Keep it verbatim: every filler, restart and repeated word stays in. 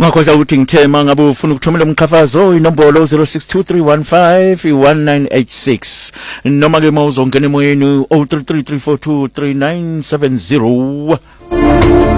Ngakhohlwa ukuthi ngithema ngabe ufuna ukuthumela umqhafazo inombolo zero six two three one five one nine eight six noma ke mawuzongena emoyeni zero three three three four two three nine seven zero.